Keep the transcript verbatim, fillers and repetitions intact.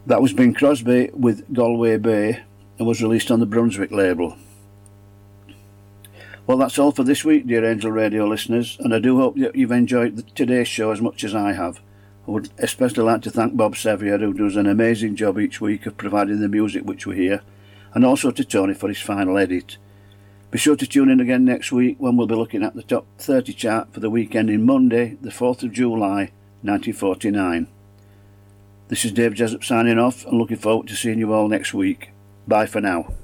That was Bing Crosby with Galway Bay and was released on the Brunswick label. Well, that's all for this week, dear Angel Radio listeners, and I do hope that you've enjoyed today's show as much as I have. I would especially like to thank Bob Sevier, who does an amazing job each week of providing the music which we hear, and also to Tony for his final edit. Be sure to tune in again next week when we'll be looking at the top thirty chart for the week ending Monday, the fourth of July, nineteen forty-nine. This is Dave Jessup signing off and looking forward to seeing you all next week. Bye for now.